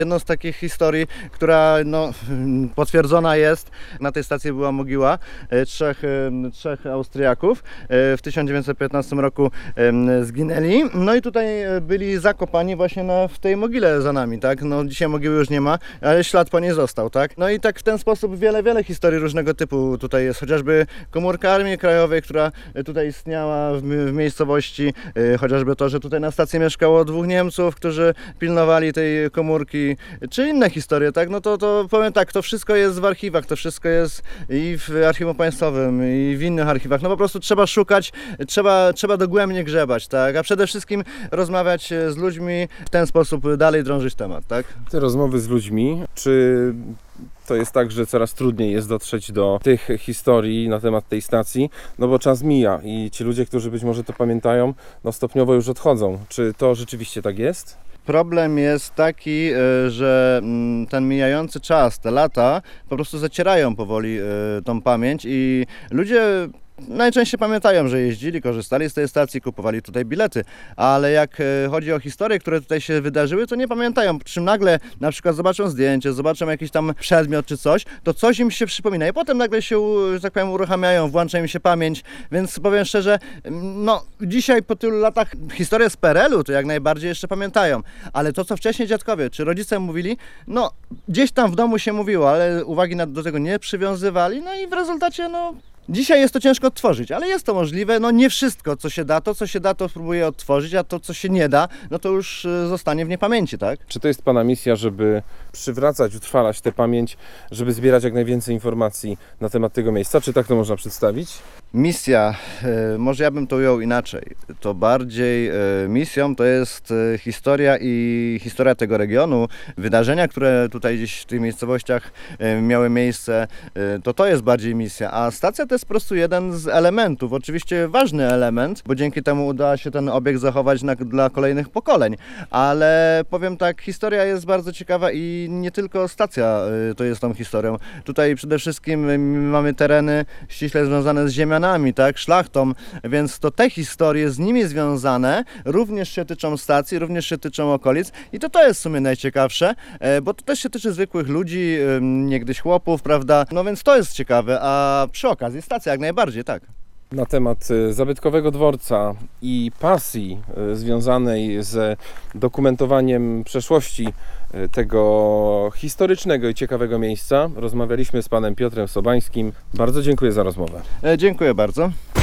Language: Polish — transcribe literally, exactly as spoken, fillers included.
Jedną z takich historii, która no, potwierdzona jest, na tej stacji była mogiła trzech, trzech Austriaków. W tysiąc dziewięćset piętnastym roku zginęli. No i tutaj byli zakopani właśnie na, w tej mogile za nami, tak? No, dzisiaj mogiły już nie ma, ale ślad po niej został, tak? No i tak w ten sposób wiele, wiele historii różnego typu tutaj jest. Chociażby komórka Armii Krajowej, która tutaj istniała w, w miejscowości. Chociażby to, że tutaj na stacji mieszkało dwóch Niemców, którzy pilnowali tej komórki, czy inne historie, tak? No to, to powiem tak, to wszystko jest w archiwach, to wszystko jest i w Archiwum Państwowym, i w innych archiwach. No po prostu trzeba szukać, trzeba, trzeba dogłębnie grzebać, tak? A przede wszystkim rozmawiać z ludźmi, w ten sposób dalej drążyć temat, tak? Te rozmowy z ludźmi, czy to jest tak, że coraz trudniej jest dotrzeć do tych historii na temat tej stacji, no bo czas mija i ci ludzie, którzy być może to pamiętają, no stopniowo już odchodzą. Czy to rzeczywiście tak jest? Problem jest taki, że ten mijający czas, te lata po prostu zacierają powoli tą pamięć i ludzie najczęściej pamiętają, że jeździli, korzystali z tej stacji, kupowali tutaj bilety, ale jak chodzi o historie, które tutaj się wydarzyły, to nie pamiętają. Przy czym nagle na przykład zobaczą zdjęcie, zobaczą jakiś tam przedmiot czy coś, to coś im się przypomina i potem nagle się, że tak powiem, uruchamiają, włącza im się pamięć, więc powiem szczerze, no dzisiaj po tylu latach historię z P R L u to jak najbardziej jeszcze pamiętają, ale to co wcześniej dziadkowie czy rodzice mówili, no gdzieś tam w domu się mówiło, ale uwagi do tego nie przywiązywali, no i w rezultacie no dzisiaj jest to ciężko odtworzyć, ale jest to możliwe. No nie wszystko, co się da, to co się da, to spróbuję odtworzyć, a to co się nie da, no to już zostanie w niepamięci, tak? Czy to jest Pana misja, żeby przywracać, utrwalać tę pamięć, żeby zbierać jak najwięcej informacji na temat tego miejsca? Czy tak to można przedstawić? Misja, może ja bym to ujął inaczej. To bardziej misją to jest historia i historia tego regionu, wydarzenia, które tutaj gdzieś w tych miejscowościach miały miejsce, to to jest bardziej misja, a stacja to jest po prostu jeden z elementów, oczywiście ważny element, bo dzięki temu uda się ten obiekt zachować na, dla kolejnych pokoleń, ale powiem tak, historia jest bardzo ciekawa i nie tylko stacja to jest tą historią. Tutaj przede wszystkim mamy tereny ściśle związane z ziemianami, tak, szlachtą, więc to te historie z nimi związane również się tyczą stacji, również się tyczą okolic i to to jest w sumie najciekawsze, bo to też się tyczy zwykłych ludzi, niegdyś chłopów, prawda, no więc to jest ciekawe, a przy okazji stacja jak najbardziej, tak. Na temat zabytkowego dworca i pasji związanej z dokumentowaniem przeszłości tego historycznego i ciekawego miejsca rozmawialiśmy z panem Piotrem Sobańskim. Bardzo dziękuję za rozmowę. Dziękuję bardzo.